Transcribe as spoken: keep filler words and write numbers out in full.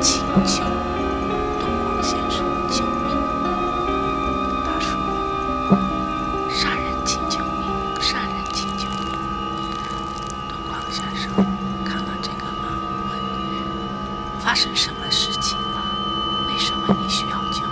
请求东光先生救命。他说：“杀人请救命，杀人请救命。”东光先生看了这个人，问：“发生什么事情了？为什么你需要救